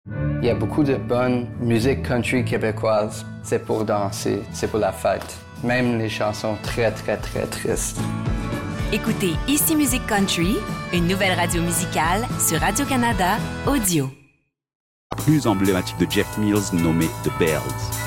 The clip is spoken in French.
Il y a beaucoup de bonne musique country québécoise. C'est pour danser, c'est pour la fête. Même les chansons très, très, très tristes. Écoutez Ici Musique Country, une nouvelle radio musicale sur Radio-Canada Audio. Plus emblématique de Jeff Mills nommé The Bells.